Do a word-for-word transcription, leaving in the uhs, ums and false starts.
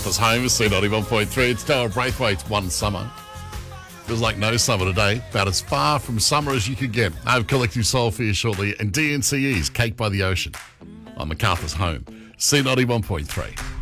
MacArthur's home, C ninety-one point three. It's Dale Braithwaite's One Summer. Feels like no summer today. About as far from summer as you could get. I have Collective Soul for you shortly. And D N C E's Cake by the Ocean on MacArthur's home, C ninety-one point three.